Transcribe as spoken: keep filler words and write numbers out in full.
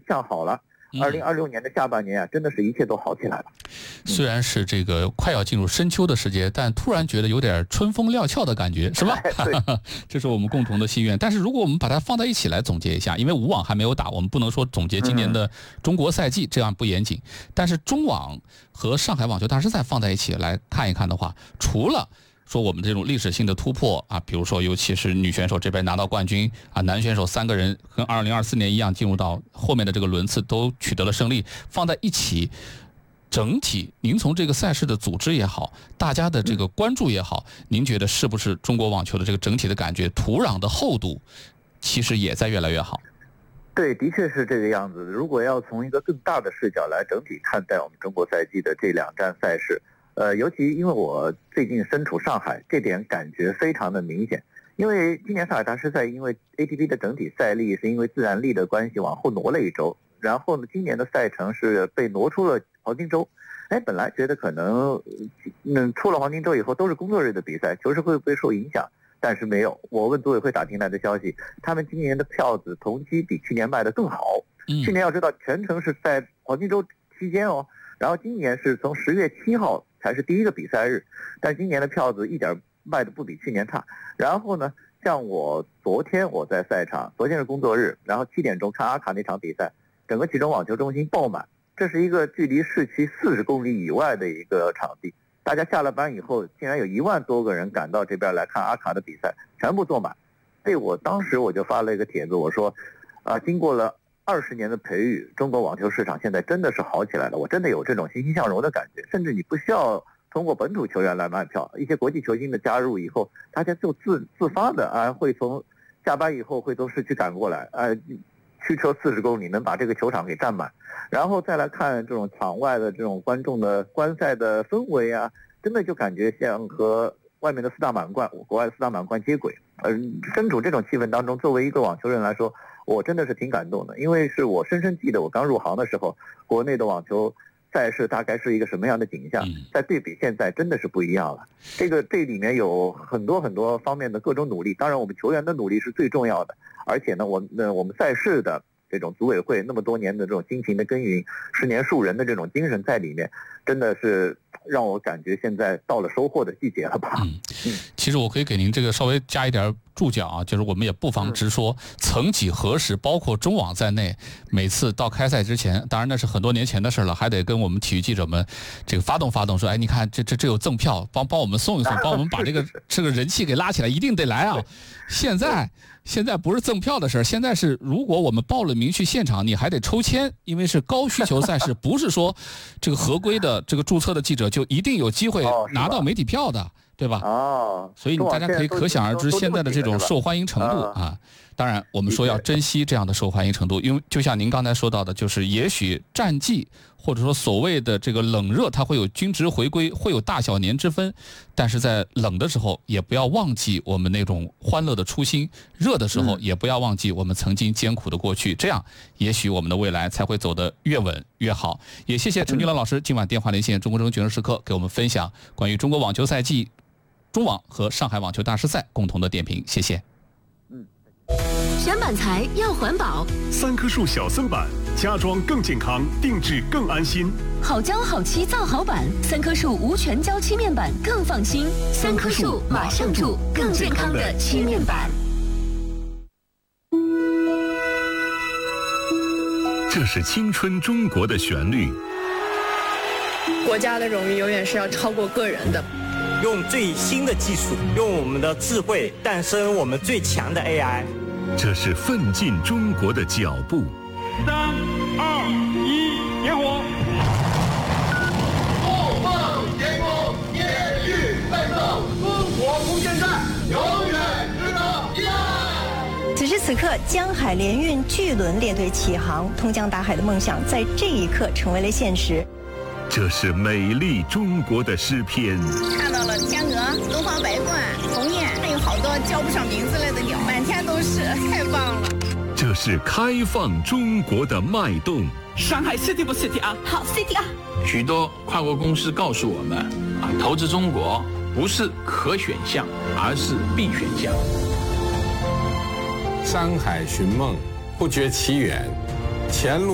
向好了。二零二六年的下半年啊，真的是一切都好起来了。 虽然是这个快要进入深秋的时节，但突然觉得有点春风料峭的感觉，是吧？这是我们共同的心愿。但是如果我们把它放在一起来总结一下，因为午网还没有打，我们不能说总结今年的中国赛季，这样不严谨。但是中网和上海网球大师赛放在一起来看一看的话，除了说我们这种历史性的突破啊，比如说尤其是女选手这边拿到冠军啊，男选手三个人跟二零二四年一样进入到后面的这个轮次都取得了胜利，放在一起，整体您从这个赛事的组织也好，大家的这个关注也好，您觉得是不是中国网球的这个整体的感觉土壤的厚度其实也在越来越好？ 对，的确是这个样子。如果要从一个更大的视角来整体看待我们中国赛季的这两站赛事，呃，尤其因为我最近身处上海，这点感觉非常的明显。因为今年上海大师赛，因为 A T P 的整体赛历是因为自然力的关系往后挪了一周，然后呢，今年的赛程是被挪出了黄金周。哎，本来觉得可能，嗯，出了黄金周以后都是工作日的比赛，球市会不会受影响？但是没有。我问组委会打听来的消息，他们今年的票子同期比去年卖的更好。 嗯、 去年要知道全程是在黄金周期间哦，然后今年是从十月七号。才是第一个比赛日，但今年的票子一点卖的不比去年差。然后呢，像我昨天我在赛场，昨天是工作日，然后七点钟看阿卡那场比赛，整个其中网球中心爆满，这是一个距离市区四十公里以外的一个场地，大家下了班以后，竟然有一万多个人赶到这边来看阿卡的比赛，全部坐满。所以我当时我就发了一个帖子，我说，啊，经过了二十年的培育，中国网球市场现在真的是好起来了，我真的有这种欣欣向荣的感觉。甚至你不需要通过本土球员来卖票，一些国际球星的加入以后，大家就自自发的啊，会从下班以后会从市区赶过来，呃，驱车四十公里能把这个球场给占满，然后再来看这种场外的这种观众的观赛的氛围啊，真的就感觉像和外面的四大满贯、国外的四大满贯接轨。呃，身处这种气氛当中，作为一个网球人来说，我真的是挺感动的，因为是我深深记得我刚入行的时候，国内的网球赛事大概是一个什么样的景象，在对比现在真的是不一样了。这个这里面有很多很多方面的各种努力，当然我们球员的努力是最重要的，而且呢，我们、呃、我们赛事的这种组委会那么多年的这种辛勤的耕耘，十年树人的这种精神在里面，真的是让我感觉现在到了收获的季节了吧。 嗯，其实我可以给您这个稍微加一点注脚啊，就是我们也不妨直说，嗯、曾几何时，包括中网在内，每次到开赛之前，当然那是很多年前的事了，还得跟我们体育记者们这个发动发动，说，哎，你看这这这有赠票，帮帮我们送一送，帮我们把这个这个人气给拉起来，一定得来啊！现在。现在不是赠票的事儿，现在是如果我们报了名去现场，你还得抽签，因为是高需求赛事，不是说这个合规的这个注册的记者就一定有机会拿到媒体票的，对吧？ 哦， 所以大家可以可想而知现在的这种受欢迎程度啊。当然，我们说要珍惜这样的受欢迎程度，因为就像您刚才说到的，就是也许战绩或者说所谓的这个冷热，它会有均值回归，会有大小年之分，但是在冷的时候也不要忘记我们那种欢乐的初心，热的时候也不要忘记我们曾经艰苦的过去，这样也许我们的未来才会走得越稳越好。也谢谢陈俊乐老师今晚电话连线中国争决胜时刻，给我们分享关于中国网球赛季中网和上海网球大师赛共同的点评，谢谢。 选板材要环保， 三棵树小森板，家装更健康，定制更安心。 好胶好漆造好板，三棵树无全胶漆面板更放心。三棵树马上住更健康的漆面板。 这是青春中国的旋律。 国家的荣誉永远是要超过个人的。 用最新的技术，用我们的智慧诞生我们最强的 A I。 这是奋进中国的脚步。 三二一，点火！ 梦梦天空，夜雨奔走，中国无限战，永远值得依赖。 此时此刻，江海联运巨轮列队起航，通江达海的梦想在这一刻成为了现实。 这是美丽中国的诗篇。 看到了天鹅、东方白鹳、鸿雁，还有好多叫不上名字来的鸟，满天都是，太棒了。 这是开放中国的脉动。 上海 City 不 City 啊？ 好 City 啊！ 许多跨国公司告诉我们，啊，投资中国不是可选项，而是必选项。 山海寻梦，不觉其远，前路。